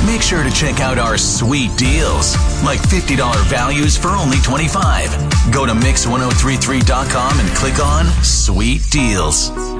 Make sure to check out our sweet deals, like $50 values for only $25. Go to Mix1033.com and click on Sweet Deals.